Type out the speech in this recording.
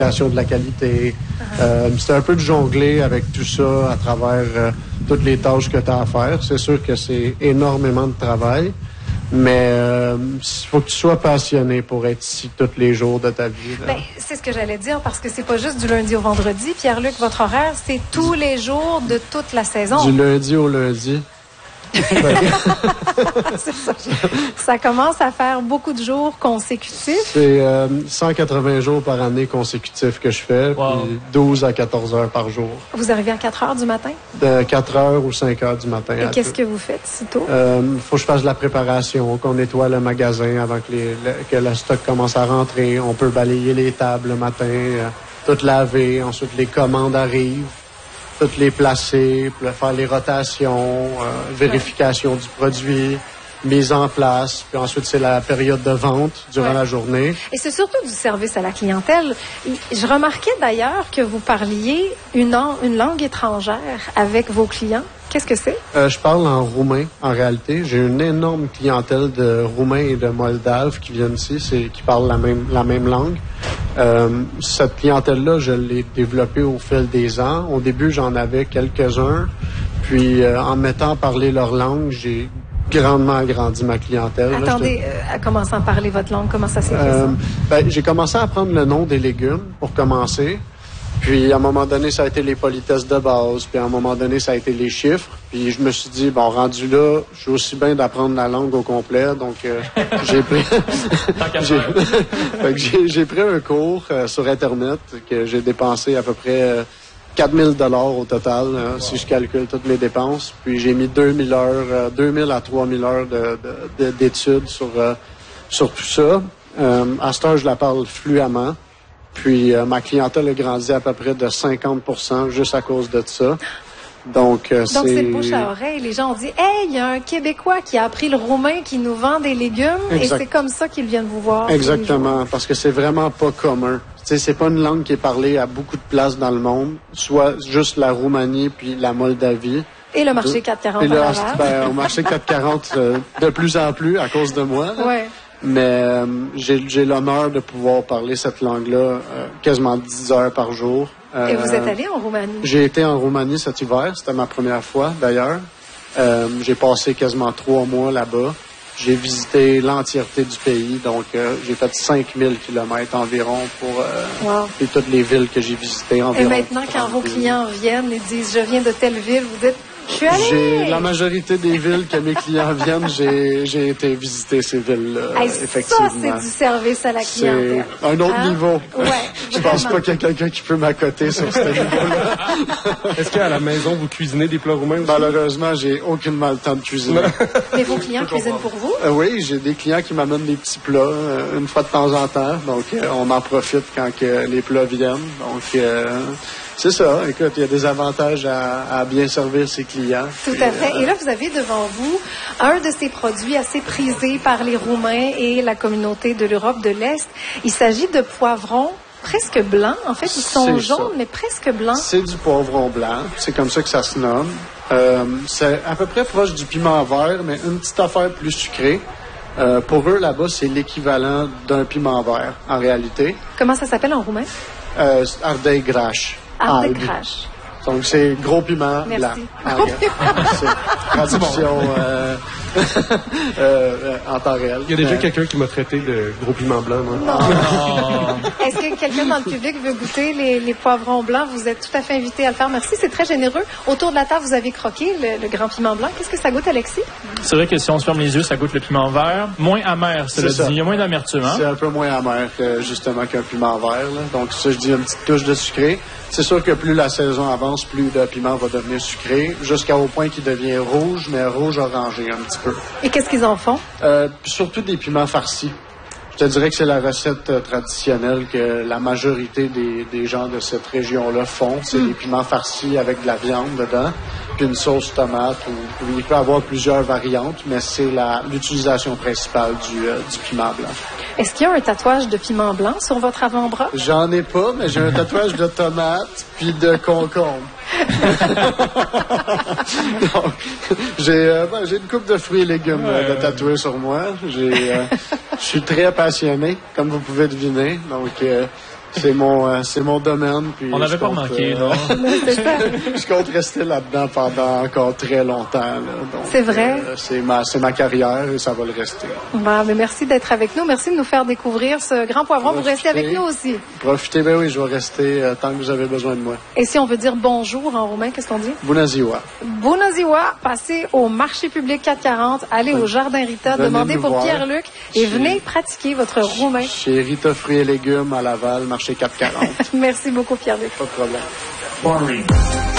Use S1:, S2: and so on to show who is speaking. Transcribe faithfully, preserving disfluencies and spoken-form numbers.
S1: de la qualité. Uh-huh. Euh, c'est un peu de jongler avec tout ça à travers euh, toutes les tâches que tu as à faire. C'est sûr que c'est énormément de travail, mais il euh, faut que tu sois passionné pour être ici tous les jours de ta vie.
S2: Ben, c'est ce que j'allais dire, parce que c'est pas juste du lundi au vendredi. Pierre-Luc, votre horaire, c'est tous les jours de toute la saison.
S1: Du lundi au lundi.
S2: C'est ça. Ça commence à faire beaucoup de jours consécutifs.
S1: C'est euh, cent quatre-vingts jours par année consécutifs que je fais, wow. Puis douze à quatorze heures par jour.
S2: Vous arrivez à quatre heures du matin?
S1: De quatre heures ou cinq heures du matin.
S2: Et qu'est-ce que vous faites si tôt? Il
S1: euh, faut que je fasse de la préparation, qu'on nettoie le magasin avant que, les, le, que le stock commence à rentrer. On peut balayer les tables le matin, euh, tout laver. Ensuite, les commandes arrivent. Toutes les placer, faire les rotations, euh, vérification ouais. du produit, mise en place. Puis ensuite, c'est la période de vente durant ouais. la journée.
S2: Et c'est surtout du service à la clientèle. Je remarquais d'ailleurs que vous parliez une, une langue étrangère avec vos clients. Qu'est-ce que c'est?
S1: Euh, je parle en roumain, en réalité. J'ai une énorme clientèle de Roumains et de Moldaves qui viennent ici, c'est, qui parlent la même, la même langue. Euh, cette clientèle-là, je l'ai développée au fil des ans. Au début, j'en avais quelques-uns. Puis, euh, en mettant à parler leur langue, j'ai grandement agrandi ma clientèle.
S2: Attendez, là, euh, à commencer à parler votre langue, comment ça s'est fait
S1: euh,
S2: ça?
S1: Ben, j'ai commencé à apprendre le nom des légumes pour commencer. Puis, à un moment donné, ça a été les politesses de base. Puis, à un moment donné, ça a été les chiffres. Puis, je me suis dit, bon, rendu là, je suis aussi bien d'apprendre la langue au complet. Donc, euh, j'ai pris... j'ai... fait que j'ai, j'ai pris un cours euh, sur Internet que j'ai dépensé à peu près euh, quatre mille dollars au total, hein, wow. si je calcule toutes mes dépenses. Puis, j'ai mis deux mille heures, euh, deux mille à trois mille heures de, de, de, d'études sur, euh, sur tout ça. Euh, à cette heure, je la parle fluemment. Puis, euh, ma clientèle a grandi à peu près de cinquante pour cent juste à cause de ça. Donc, euh,
S2: Donc
S1: c'est...
S2: c'est bouche à oreille. Les gens ont dit, hey, il y a un Québécois qui a appris le roumain, qui nous vend des légumes, exact. Et c'est comme ça qu'ils viennent vous voir.
S1: Exactement, parce que c'est vraiment pas commun. Tu sais, c'est pas une langue qui est parlée à beaucoup de places dans le monde, soit juste la Roumanie puis la Moldavie.
S2: Et le marché quatre cent quarante.
S1: Et le, ben, au marché quatre cent quarante, euh, de plus en plus à cause de moi. Là.
S2: Ouais.
S1: Mais euh, j'ai, j'ai l'honneur de pouvoir parler cette langue-là euh, quasiment dix heures par jour.
S2: Euh, Et vous êtes allé en Roumanie?
S1: J'ai été en Roumanie cet hiver. C'était ma première fois, d'ailleurs. Euh, j'ai passé quasiment trois mois là-bas. J'ai visité l'entièreté du pays. Donc, euh, j'ai fait cinq mille kilomètres environ pour euh,
S2: wow.
S1: et toutes les villes que j'ai visitées environ.
S2: Et maintenant, quand vos clients viennent et disent « Je viens de telle ville », vous dites « Je suis allé! »
S1: J'ai, la majorité des villes que mes clients viennent, j'ai, j'ai été visiter ces villes-là,
S2: hey,
S1: effectivement.
S2: Ça, c'est du service à la clientèle.
S1: C'est un autre
S2: hein?
S1: niveau.
S2: Ouais,
S1: je pense pas qu'il y a quelqu'un qui peut m'accoter sur ce niveau-là.
S3: Est-ce qu'à la maison, vous cuisinez des plats roumains aussi?
S1: Malheureusement, j'ai aucunement le temps de cuisiner.
S2: Mais vos clients cuisinent pour vous?
S1: Euh, oui, j'ai des clients qui m'amènent des petits plats euh, une fois de temps en temps. Donc, euh, on en profite quand que les plats viennent. Donc, euh, c'est ça. Écoute, il y a des avantages à, à bien servir ses clients.
S2: Tout à fait. Euh, et là, vous avez devant vous un de ces produits assez prisés par les Roumains et la communauté de l'Europe de l'Est. Il s'agit de poivrons presque blancs. En fait, ils sont jaunes, ça. Mais presque blancs.
S1: C'est du poivron blanc. C'est comme ça que ça se nomme. Euh, c'est à peu près proche du piment vert, mais une petite affaire plus sucrée. Euh, pour eux, là-bas, c'est l'équivalent d'un piment vert, en réalité.
S2: Comment ça s'appelle en roumain?
S1: Euh, Ardei graș.
S2: Ardei graș.
S1: Donc, c'est gros piment
S2: Merci.
S1: blanc.
S2: Gros piment.
S1: C'est traduction euh, euh, en temps réel.
S3: Il y a déjà
S1: euh,
S3: quelqu'un qui m'a traité de gros piment blanc, moi.
S2: Non. Oh. Est-ce que quelqu'un dans le public veut goûter les, les poivrons blancs? Vous êtes tout à fait invité à le faire. Merci, c'est très généreux. Autour de la table, vous avez croqué le, le grand piment blanc. Qu'est-ce que ça goûte, Alexis?
S4: C'est vrai que si on se ferme les yeux, ça goûte le piment vert. Moins amer, c'est, c'est dit. Il y a moins d'amertume. Hein?
S1: C'est un peu moins amer, que, justement, qu'un piment vert. Là. Donc, ça, je dis une petite touche de sucré. C'est sûr que plus la saison avance, plus le piment va devenir sucré, jusqu'au point qu'il devient rouge, mais rouge-orangé un petit peu.
S2: Et qu'est-ce qu'ils en font?
S1: Euh, surtout des piments farcis. Je te dirais que c'est la recette euh, traditionnelle que la majorité des, des gens de cette région-là font. C'est mm. des piments farcis avec de la viande dedans, puis une sauce tomate. Ou, ou il peut y avoir plusieurs variantes, mais c'est la, l'utilisation principale du, euh, du piment blanc.
S2: Est-ce qu'il y a un tatouage de piment blanc sur votre avant-bras?
S1: J'en ai pas, mais j'ai un tatouage de tomate puis de concombre. Donc, j'ai, euh, ben, j'ai une coupe de fruits et légumes euh, de tatoués sur moi. J'ai, euh, je suis très passionné, comme vous pouvez deviner. Donc, euh, c'est mon, euh, c'est mon domaine. Puis
S4: on n'avait pas remarqué, euh, non?
S1: Je compte rester là-dedans pendant encore très longtemps.
S2: C'est vrai?
S1: Euh, c'est ma, c'est ma carrière et ça va le rester.
S2: Bon, mais merci d'être avec nous. Merci de nous faire découvrir ce grand poivron. Profitez. Vous restez avec nous aussi.
S1: Profitez, ben oui, je vais rester euh, tant que vous avez besoin de moi.
S2: Et si on veut dire bonjour en roumain, qu'est-ce qu'on dit?
S1: Bună ziua.
S2: Bună ziua. Passez au marché public quatre cent quarante, allez au Jardin Rita, venez demandez pour voir. Pierre-Luc et chez, venez pratiquer votre roumain.
S1: Chez Rita Fruits et Légumes à Laval, marché quatre cent quarante.
S2: Merci beaucoup, Pierre-Luc.
S1: Pas de problème.